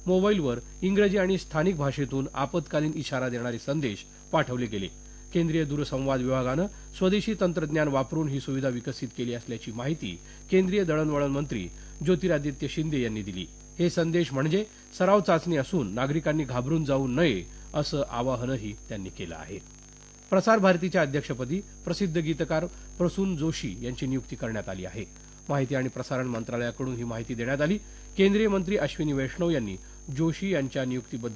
मोबाईलवर इंग्रजी आणि स्थानिक भाषेतून आपत्कालीन इशारा देणारे संदेश पाठवले गेले. केंद्रीय दूरसंवाद विभागानं स्वदेशी तंत्रज्ञान वापरून ही सुविधा विकसित केली असल्याची माहिती केंद्रीय दळणवळण मंत्री ज्योतिरादित्य शिंदे यांनी दिली. हे संदेश म्हणजे सराव चाचणी असून नागरिकांनी घाबरून जाऊ नये असं आवाहनही त्यांनी केलं आहे. प्रसार भारतीच्या अध्यक्षपदी प्रसिद्ध गीतकार प्रसून जोशी यांची नियुक्ती करण्यात आली आहे. माहिती आणि प्रसारण मंत्रालयाकडून ही माहिती देण्यात आली. केंद्रीय मंत्री अश्विनी वैष्णव यांनी जोशी यांच्या नियुक्तीबद्दल